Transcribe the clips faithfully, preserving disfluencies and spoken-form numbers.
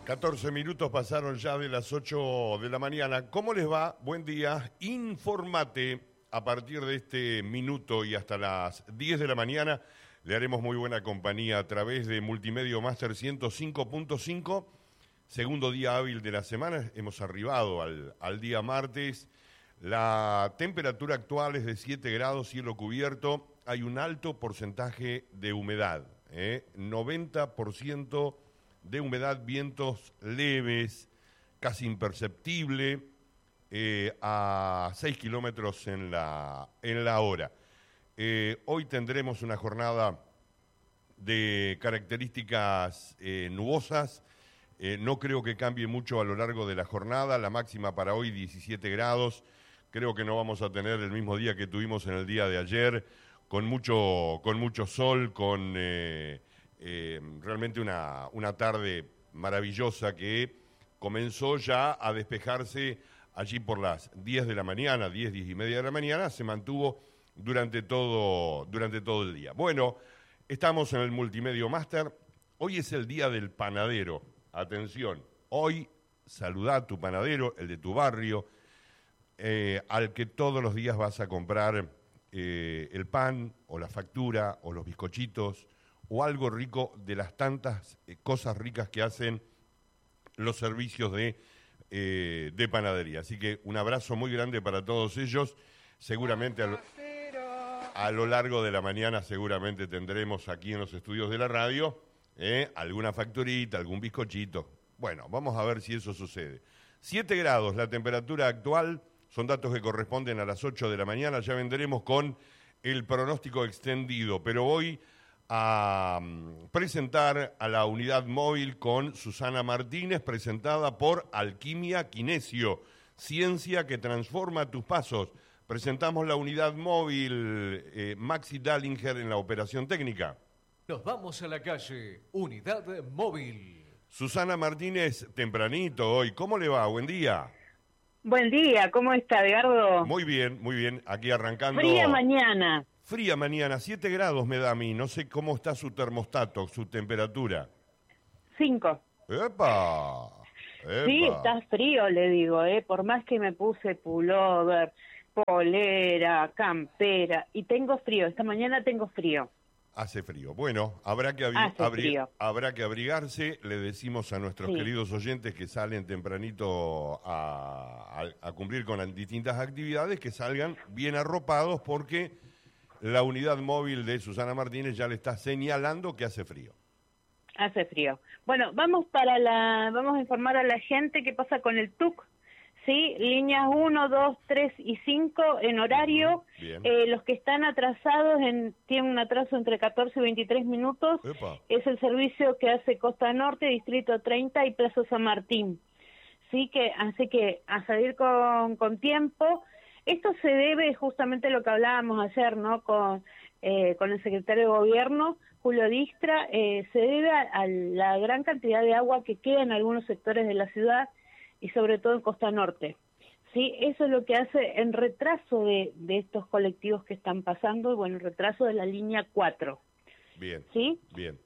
catorce minutos pasaron ya de las ocho de la mañana. ¿Cómo les va? Buen día. Informate a partir de este minuto y hasta las diez de la mañana. Le haremos muy buena compañía a través de Multimedia Master ciento cinco punto cinco. Segundo día hábil de la semana. Hemos arribado al, al día martes. La temperatura actual es de siete grados, cielo cubierto. Hay un alto porcentaje de humedad, ¿eh? noventa por ciento de humedad, vientos leves, casi imperceptible, eh, a seis kilómetros en la, en la hora. Eh, hoy tendremos una jornada de características eh, nubosas. Eh, no creo que cambie mucho a lo largo de la jornada. La máxima para hoy diecisiete grados. Creo que no vamos a tener el mismo día que tuvimos en el día de ayer, con mucho, con mucho sol, con eh, eh, realmente una, una tarde maravillosa que comenzó ya a despejarse allí por las diez de la mañana, diez, diez y media de la mañana, se mantuvo durante todo, durante todo el día. Bueno, estamos en el Multimedia Master. Hoy es el día del panadero. Atención, hoy saludá a tu panadero, el de tu barrio, eh, al que todos los días vas a comprar eh, el pan o la factura o los bizcochitos o algo rico de las tantas eh, cosas ricas que hacen los servicios de, eh, de panadería. Así que un abrazo muy grande para todos ellos. Seguramente a lo, a lo largo de la mañana seguramente tendremos aquí en los estudios de la radio eh, alguna facturita, algún bizcochito. Bueno, vamos a ver si eso sucede. siete grados la temperatura actual, son datos que corresponden a las ocho de la mañana. Ya vendremos con el pronóstico extendido, pero voy a um, presentar a la unidad móvil con Susana Martínez, presentada por Alquimia Kinesio, ciencia que transforma tus pasos. Presentamos la unidad móvil, eh, Maxi Dallinger en la operación técnica. Nos vamos a la calle, unidad móvil. Susana Martínez, tempranito hoy, ¿cómo le va? Buen día. Buen día, ¿cómo está, Edgardo? Muy bien, muy bien, aquí arrancando. Fría mañana. Fría mañana, siete grados me da a mí, no sé cómo está su termostato, su temperatura. Cinco. ¡Epa! ¡Epa! Sí, está frío, le digo, ¿eh? Por más que me puse pullover, polera, campera, y tengo frío, esta mañana tengo frío. Hace frío. Bueno, habrá que, abri abri habrá que abrigarse. Le decimos a nuestros sí. queridos oyentes que salen tempranito a, a, a cumplir con distintas actividades, que salgan bien arropados porque la unidad móvil de Susana Martínez ya le está señalando que hace frío. Hace frío. Bueno, vamos para la, vamos a informar a la gente qué pasa con el T U C. Sí, líneas uno, dos, tres y cinco en horario. Eh, los que están atrasados en, tienen un atraso entre catorce y veintitrés minutos. Epa. Es el servicio que hace Costa Norte, Distrito treinta y Plaza San Martín. Sí, que hace que a salir con, con tiempo. Esto se debe justamente a lo que hablábamos ayer, ¿no? Con, eh, con el secretario de Gobierno, Julio Distra. Eh, se debe a, a la gran cantidad de agua que queda en algunos sectores de la ciudad, y sobre todo en Costa Norte. Sí, eso es lo que hace en retraso de, de estos colectivos que están pasando, y bueno, el retraso de la línea cuatro. Bien, ¿sí? bien.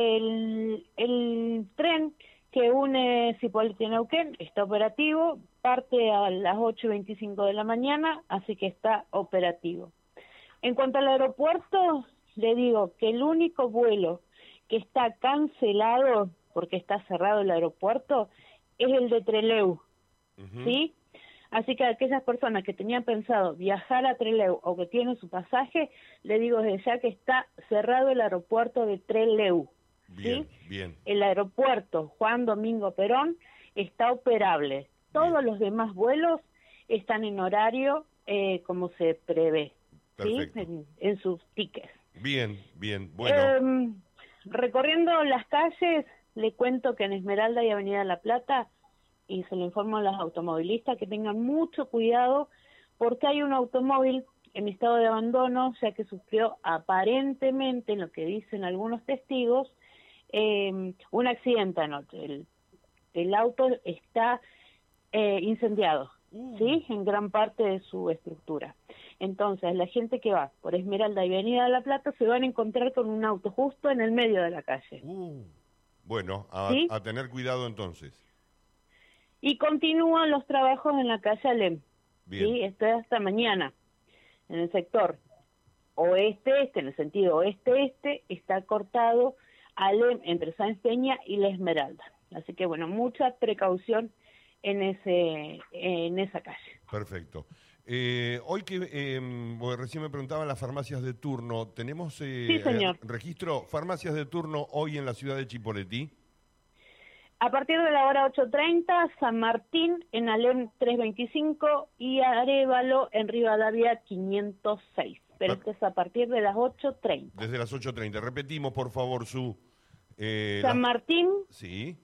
El, el tren que une Cipolletti y Neuquén está operativo, parte a las ocho y veinticinco de la mañana, así que está operativo. En cuanto al aeropuerto, le digo que el único vuelo que está cancelado, porque está cerrado el aeropuerto, es el de Trelew, uh-huh. ¿sí? Así que a aquellas personas que tenían pensado viajar a Trelew o que tienen su pasaje, le digo desde ya que está cerrado el aeropuerto de Trelew, bien, ¿sí? Bien. El aeropuerto Juan Domingo Perón está operable. Todos bien. Los demás vuelos están en horario eh, como se prevé, ¿sí? En, en sus tickets. Bien, bien, bueno. Eh, recorriendo las calles, le cuento que en Esmeralda y Avenida La Plata, y se lo informo a los automovilistas que tengan mucho cuidado porque hay un automóvil en estado de abandono, ya que sufrió aparentemente, en lo que dicen algunos testigos, eh, un accidente anoche. El, el auto está eh, incendiado, uh. ¿sí? En gran parte de su estructura. Entonces, la gente que va por Esmeralda y Avenida La Plata se van a encontrar con un auto justo en el medio de la calle. Uh. Bueno, a, ¿sí? a tener cuidado entonces. Y continúan los trabajos en la calle Alem. Bien. ¿Sí? Esto es hasta mañana, en el sector oeste-este, en el sentido oeste-este, está cortado Alem entre Sáenz Peña y La Esmeralda. Así que, bueno, mucha precaución en ese en esa calle. Perfecto. Eh, hoy que eh, bueno, recién me preguntaban las farmacias de turno, ¿tenemos eh, sí, señor. eh, registro farmacias de turno hoy en la ciudad de Chipoleti? A partir de la hora ocho treinta, San Martín en Alem trescientos veinticinco y Arévalo en Rivadavia quinientos seis. Pero esto es a partir de las ocho treinta. Desde las ocho treinta. Repetimos, por favor, su... Eh, San la... Martín... Sí.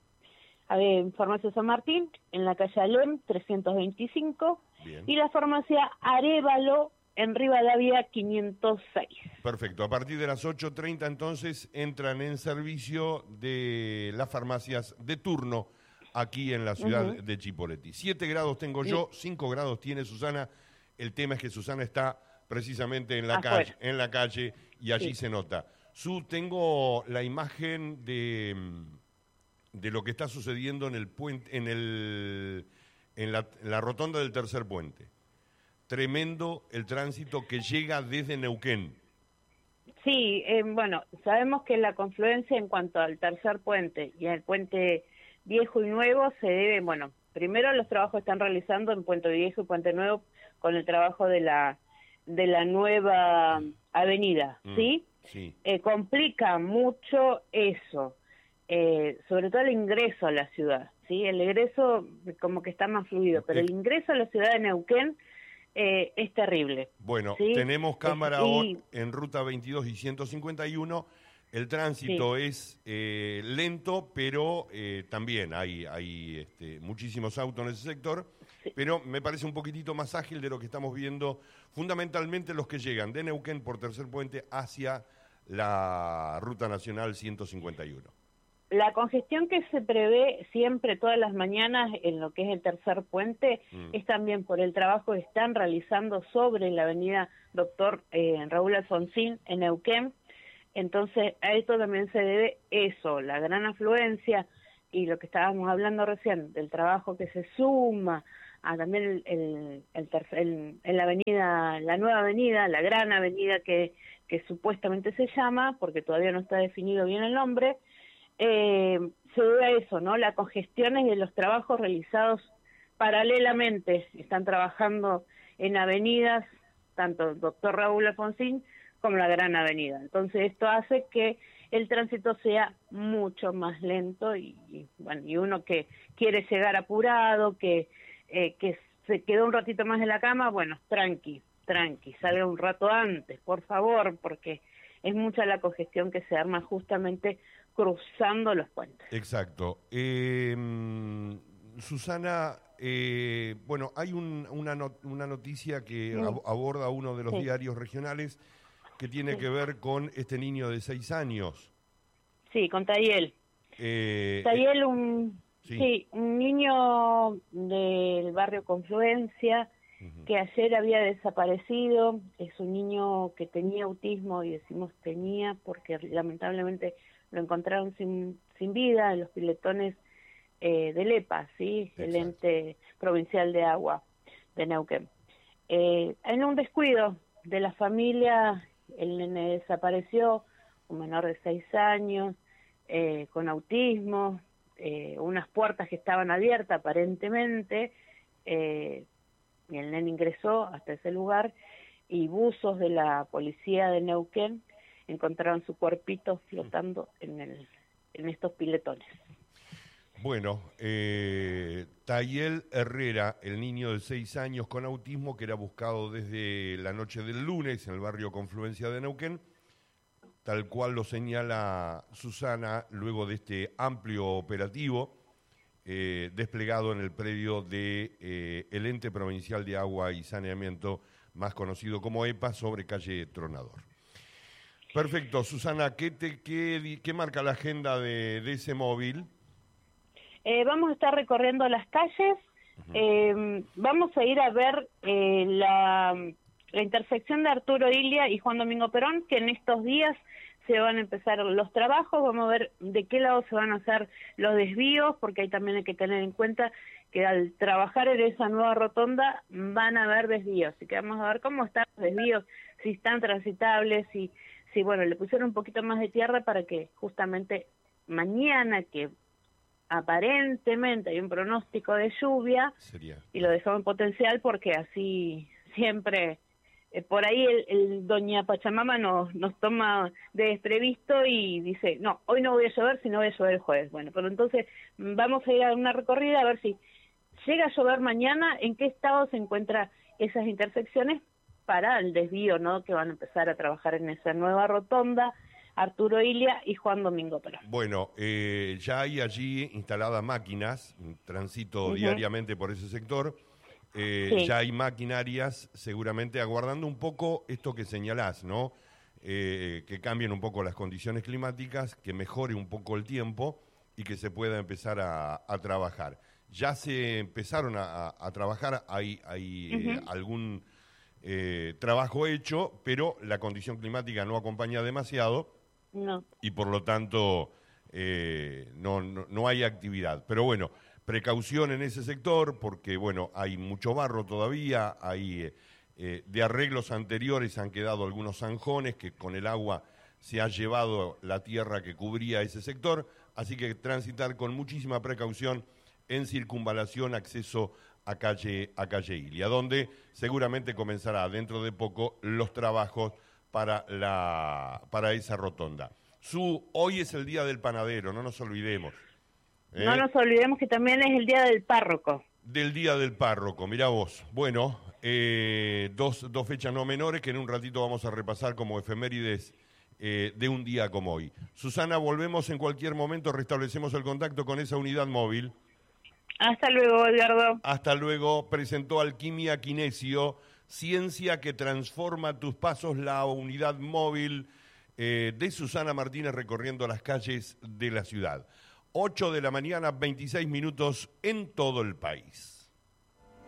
A ver, farmacia San Martín, en la calle Alem, trescientos veinticinco, Bien. Y la farmacia Arévalo, en Rivadavia, quinientos seis. Perfecto, a partir de las ocho treinta entonces entran en servicio de las farmacias de turno aquí en la ciudad uh-huh. de Chipoleti. Siete grados tengo yo, cinco grados tiene Susana, el tema es que Susana está precisamente en la, calle, en la calle y allí sí. se nota. Su, tengo la imagen de... de lo que está sucediendo en el puente, en el en la, en la rotonda del tercer puente. Tremendo el tránsito que llega desde Neuquén. Sí, eh, bueno, sabemos que la confluencia en cuanto al tercer puente y al puente viejo y nuevo se debe, bueno, primero los trabajos están realizando en Puente Viejo y Puente Nuevo con el trabajo de la de la nueva avenida, mm, ¿sí? Sí. Eh, complica mucho eso. Eh, sobre todo el ingreso a la ciudad, ¿sí? El ingreso como que está más fluido, pero el ingreso a la ciudad de Neuquén eh, es terrible. Bueno, ¿sí? tenemos cámara y... hoy en Ruta veintidós y ciento cincuenta y uno, el tránsito sí. es eh, lento, pero eh, también hay, hay este, muchísimos autos en ese sector, sí. pero me parece un poquitito más ágil de lo que estamos viendo, fundamentalmente los que llegan de Neuquén por Tercer Puente hacia la Ruta Nacional ciento cincuenta y uno. La congestión que se prevé siempre todas las mañanas en lo que es el tercer puente mm. es también por el trabajo que están realizando sobre la avenida Doctor eh, Raúl Alfonsín en Neuquén. Entonces a esto también se debe eso, la gran afluencia y lo que estábamos hablando recién del trabajo que se suma a también el, el, el, tercer, el, el la avenida, la nueva avenida, la gran avenida que, que supuestamente se llama, porque todavía no está definido bien el nombre. Eh, se debe a eso, ¿no? La congestión es de los trabajos realizados paralelamente. Están trabajando en avenidas, tanto Doctor Raúl Alfonsín como la Gran Avenida. Entonces esto hace que el tránsito sea mucho más lento y, y bueno, y uno que quiere llegar apurado, que eh, que se quedó un ratito más en la cama, bueno, tranqui, tranqui, salga un rato antes, por favor, porque es mucha la congestión que se arma justamente cruzando los puentes. Exacto. Eh, Susana, eh, bueno, hay un, una, not, una noticia que mm. ab aborda uno de los sí. diarios regionales que tiene sí. que ver con este niño de seis años. Sí, con Tayel. Eh, Tayel, un, sí. sí, un niño del barrio Confluencia uh-huh. que ayer había desaparecido. Es un niño que tenía autismo y decimos tenía porque lamentablemente lo encontraron sin, sin vida en los piletones eh, del E P A, ¿sí? Exacto. El ente provincial de agua de Neuquén. Eh, en un descuido de la familia, el nene desapareció, un menor de seis años, eh, con autismo, eh, unas puertas que estaban abiertas aparentemente, eh, y el nene ingresó hasta ese lugar, y buzos de la policía de Neuquén encontraron su cuerpito flotando en el en estos piletones. Bueno, eh, Tayel Herrera, el niño de seis años con autismo que era buscado desde la noche del lunes en el barrio Confluencia de Neuquén, tal cual lo señala Susana, luego de este amplio operativo eh, desplegado en el predio de eh, el Ente Provincial de Agua y Saneamiento, más conocido como E P A, sobre calle Tronador. Perfecto, Susana, ¿qué, te, qué, qué marca la agenda de, de ese móvil? Eh, vamos a estar recorriendo las calles, uh-huh. eh, vamos a ir a ver eh, la, la intersección de Arturo Illia y Juan Domingo Perón, que en estos días se van a empezar los trabajos, vamos a ver de qué lado se van a hacer los desvíos, porque ahí también hay que tener en cuenta que al trabajar en esa nueva rotonda van a haber desvíos, así que vamos a ver cómo están los desvíos, si están transitables, si, si bueno, le pusieron un poquito más de tierra para que justamente mañana, que aparentemente hay un pronóstico de lluvia, Sería. y lo dejamos en potencial porque así siempre... Eh, por ahí el, el doña Pachamama nos, nos toma de desprevisto y dice, no, hoy no voy a llover, sino voy a llover el jueves. Bueno, pero entonces vamos a ir a una recorrida a ver si llega a llover mañana, en qué estado se encuentran esas intersecciones para el desvío, ¿no? Que van a empezar a trabajar en esa nueva rotonda, Arturo Illia y Juan Domingo Perón. Bueno, eh, ya hay allí instaladas máquinas, transito Uh-huh. diariamente por ese sector. Eh, sí. Ya hay maquinarias seguramente aguardando un poco esto que señalás, ¿no? Eh, que cambien un poco las condiciones climáticas, que mejore un poco el tiempo y que se pueda empezar a, a trabajar. Ya se empezaron a, a, a trabajar, hay, hay uh-huh. eh, algún eh, trabajo hecho, pero la condición climática no acompaña demasiado no. y por lo tanto eh, no, no, no hay actividad. Pero bueno, precaución en ese sector porque, bueno, hay mucho barro todavía, hay eh, eh, de arreglos anteriores han quedado algunos zanjones que con el agua se ha llevado la tierra que cubría ese sector, así que transitar con muchísima precaución en circunvalación, acceso a calle, a calle Illia, donde seguramente comenzará dentro de poco los trabajos para, la, para esa rotonda. Su, hoy es el Día del Panadero, no nos olvidemos. ¿Eh? No nos olvidemos que también es el Día del Párroco. Del Día del Párroco, mirá vos. Bueno, eh, dos, dos fechas no menores que en un ratito vamos a repasar como efemérides eh, de un día como hoy. Susana, volvemos en cualquier momento, restablecemos el contacto con esa unidad móvil. Hasta luego, Edgardo. Hasta luego. Presentó Alquimia Kinesio, ciencia que transforma tus pasos, la unidad móvil eh, de Susana Martínez recorriendo las calles de la ciudad. ocho de la mañana, veintiséis minutos en todo el país.